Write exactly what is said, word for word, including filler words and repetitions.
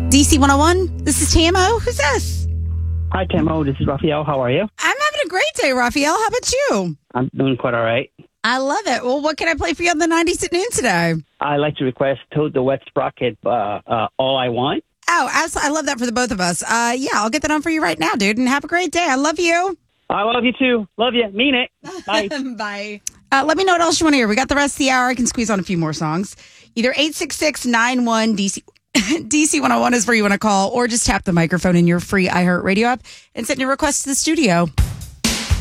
D C one oh one, this is T M O. Who's this? Hi, Tamo. This is Raphael. How are you? I'm having a great day, Raphael. How about you? I'm doing quite all right. I love it. Well, what can I play for you on the nineties at noon today? I'd like to request Toad the Wet Sprocket, uh, uh, All I Want. Oh, absolutely. I love that for the both of us. Uh, yeah, I'll get that on for you right now, dude, and have a great day. I love you. I love you, too. Love you. Mean it. Bye. Bye. Uh, let me know what else you want to hear. We got the rest of the hour. I can squeeze on a few more songs. Either eight six six nine one D C D C one oh one is where you want to call, or just tap the microphone in your free iHeartRadio app and send your request to the studio.